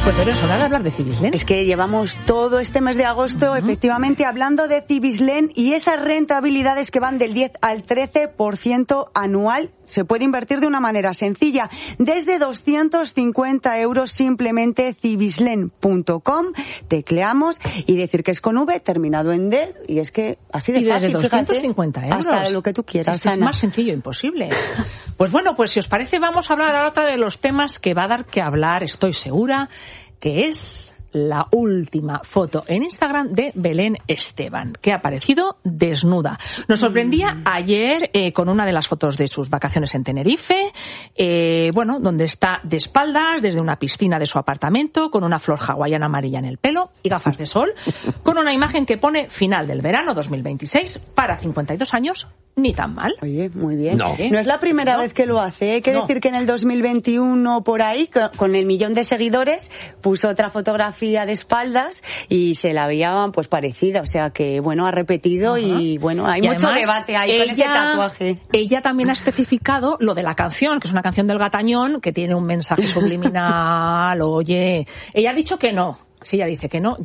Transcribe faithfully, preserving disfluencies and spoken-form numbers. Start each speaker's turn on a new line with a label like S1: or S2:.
S1: Pues debe sonar hablar de Cibislen.
S2: Es que llevamos todo este mes de agosto, uh-huh. efectivamente, hablando de Cibislen y esas rentabilidades que van del diez al trece por ciento anual. Se puede invertir de una manera sencilla. Desde doscientos cincuenta euros simplemente cibislen punto com. Tecleamos y decir que es con V, terminado en D. Y es que así de
S1: y
S2: fácil,
S1: desde doscientos cincuenta
S2: fíjate,
S1: euros.
S2: hasta lo que tú quieras.
S1: Es, es más sencillo imposible. Pues bueno, pues si os parece vamos a hablar ahora de los temas que va a dar que hablar, estoy segura, que es la última foto en Instagram de Belén Esteban, que ha aparecido desnuda. Nos sorprendía ayer eh, con una de las fotos de sus vacaciones en Tenerife, eh, bueno, donde está de espaldas desde una piscina de su apartamento, con una flor hawaiana amarilla en el pelo y gafas de sol, con una imagen que pone final del verano dos mil veintiséis para cincuenta y dos años, ni tan mal.
S2: Oye, muy bien.
S3: No,
S2: no es la primera
S1: ¿No?
S2: vez que lo hace. Hay que
S1: no.
S2: decir que en el dos mil veintiuno, por ahí, con el millón de seguidores, puso otra fotografía de espaldas y se la veía pues parecida. O sea que, bueno, ha repetido. Ajá. Y, bueno, hay
S1: y
S2: mucho
S1: además,
S2: debate ahí
S1: ella,
S2: con ese tatuaje.
S1: Ella también ha especificado lo de la canción, que es una canción del Gatañón, que tiene un mensaje subliminal. Oye, ella ha dicho que no. Sí, ella dice que no.